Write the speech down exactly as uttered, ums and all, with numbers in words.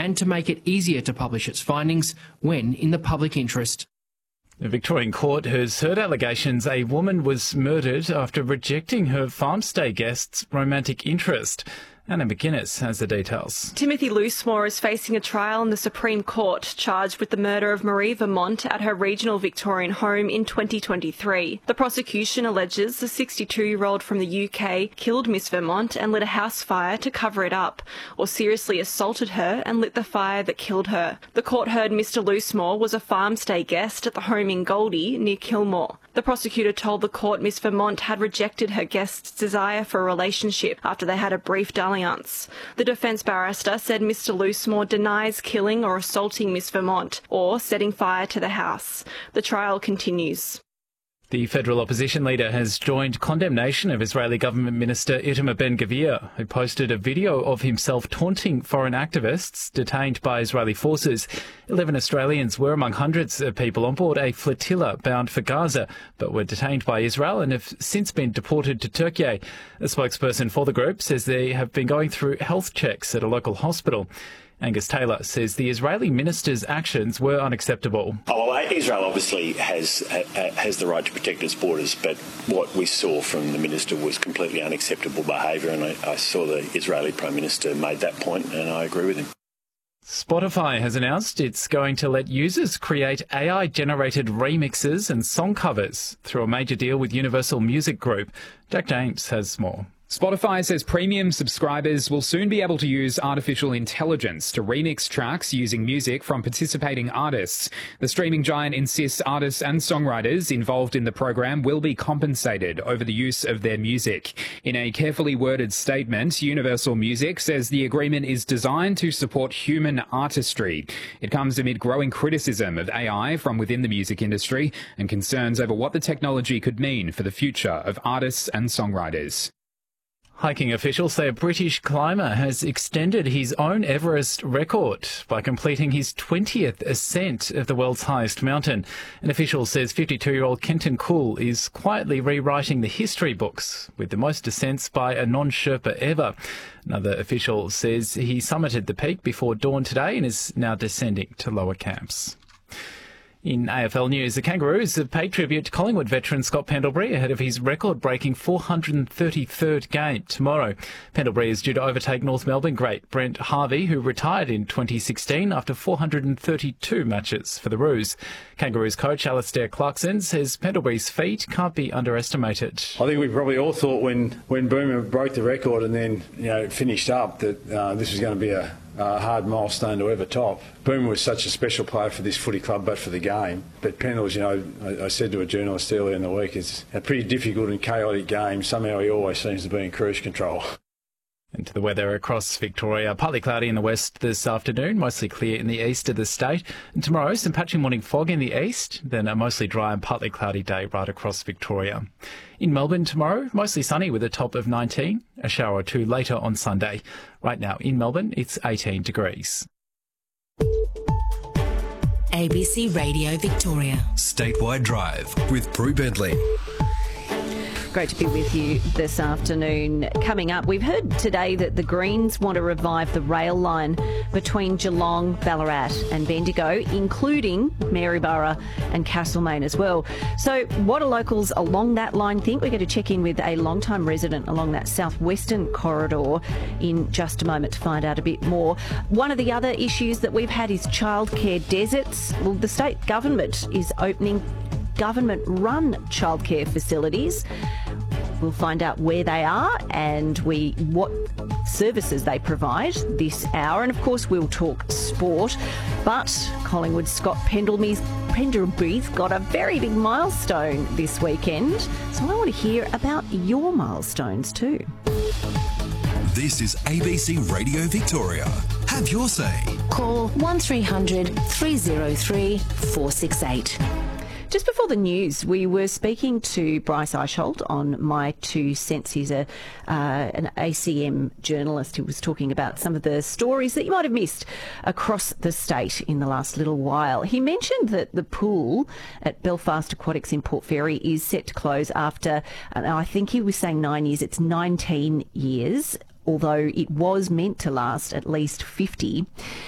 and to make it easier to publish its findings when in the public interest. The Victorian court has heard allegations a woman was murdered after rejecting her farmstay guest's romantic interest. Anna McGuinness has the details. Timothy Loosemore is facing a trial in the Supreme Court, charged with the murder of Marie Vermont at her regional Victorian home in twenty twenty-three. The prosecution alleges the sixty-two-year-old from the U K killed Miss Vermont and lit a house fire to cover it up, or seriously assaulted her and lit the fire that killed her. The court heard Mister Loosemore was a farmstay guest at the home in Goldie, near Kilmore. The prosecutor told the court Miss Vermont had rejected her guest's desire for a relationship after they had a brief dalliance. The defence barrister said Mister Loosemore denies killing or assaulting Miss Vermont or setting fire to the house. The trial continues. The federal opposition leader has joined condemnation of Israeli government minister Itamar Ben-Gvir, who posted a video of himself taunting foreign activists detained by Israeli forces. Eleven Australians were among hundreds of people on board a flotilla bound for Gaza, but were detained by Israel and have since been deported to Turkey. A spokesperson for the group says they have been going through health checks at a local hospital. Angus Taylor says the Israeli minister's actions were unacceptable. Oh, well, Israel obviously has has the right to protect its borders, but what we saw from the minister was completely unacceptable behaviour, and I, I saw the Israeli Prime Minister made that point, and I agree with him. Spotify has announced it's going to let users create A I-generated remixes and song covers through a major deal with Universal Music Group. Jack James has more. Spotify says premium subscribers will soon be able to use artificial intelligence to remix tracks using music from participating artists. The streaming giant insists artists and songwriters involved in the program will be compensated over the use of their music. In a carefully worded statement, Universal Music says the agreement is designed to support human artistry. It comes amid growing criticism of A I from within the music industry and concerns over what the technology could mean for the future of artists and songwriters. Hiking officials say a British climber has extended his own Everest record by completing his twentieth ascent of the world's highest mountain. An official says fifty-two-year-old Kenton Cool is quietly rewriting the history books with the most ascents by a non-Sherpa ever. Another official says he summited the peak before dawn today and is now descending to lower camps. In A F L news, the Kangaroos have paid tribute to Collingwood veteran Scott Pendlebury ahead of his record-breaking four hundred thirty-third game tomorrow. Pendlebury is due to overtake North Melbourne great Brent Harvey, who retired in twenty sixteen after four hundred thirty-two matches for the Roos. Kangaroos coach Alastair Clarkson says Pendlebury's feat can't be underestimated. I think we probably all thought when, when Boomer broke the record and then you know finished up that uh, this was going to be a Uh, hard milestone to ever top. Boomer was such a special player for this footy club, but for the game. But Pendles, you know, I, I said to a journalist earlier in the week, it's a pretty difficult and chaotic game. Somehow he always seems to be in cruise control. And to the weather across Victoria, partly cloudy in the west this afternoon, mostly clear in the east of the state. And tomorrow, some patchy morning fog in the east, then a mostly dry and partly cloudy day right across Victoria. In Melbourne tomorrow, mostly sunny with a top of nineteen, a shower or two later on Sunday. Right now in Melbourne, it's eighteen degrees. A B C Radio Victoria. Statewide Drive with Prue Bentley. Great to be with you this afternoon. Coming up, we've heard today that the Greens want to revive the rail line between Geelong, Ballarat and Bendigo, including Maryborough and Castlemaine as well. So what do locals along that line think? We're going to check in with a long-time resident along that southwestern corridor in just a moment to find out a bit more. One of the other issues that we've had is childcare deserts. Well, the state government is opening government-run childcare facilities. We'll find out where they are and we what services they provide this hour. And, of course, we'll talk sport. But Collingwood's Scott Pendlebury's, Pendlebury's got a very big milestone this weekend. So I want to hear about your milestones too. This is A B C Radio Victoria. Have your say. Call one three hundred three oh three four six eight. Just before the news, we were speaking to Bryce Eichholt on My Two Cents. He's a, uh, an A C M journalist who was talking about some of the stories that you might have missed across the state in the last little while. He mentioned that the pool at Belfast Aquatics in Port Fairy is set to close after, and I think he was saying nine years, it's nineteen years. Although it was meant to last at least fifty.